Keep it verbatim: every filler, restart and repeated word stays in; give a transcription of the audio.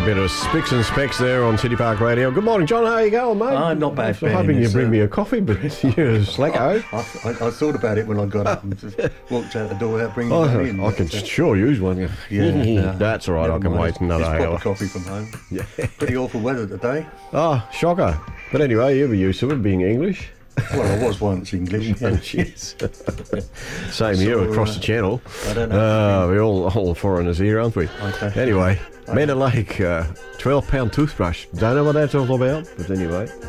bit of Spicks and Specks there on City Park Radio. Good morning, John. How are you going, mate? I'm not bad, I'm hoping you bring uh, me a coffee, but you're slacko. I, I, I thought about it when I got up and just walked out the door without bringing Oh, one in. I can sure use one. Yeah, no, that's all right. I can mind. wait another Just hour. Just coffee from home. Yeah. Pretty awful weather today. Oh, shocker. But anyway, you'll be used to it being English. Well, I was once English. Yeah. Yes. Same here So, across uh, the channel. I don't know. Uh, we're all, all foreigners here, aren't we? Okay. Anyway, Manor Lake, uh, twelve pound toothbrush. Don't know what that's all about, but anyway.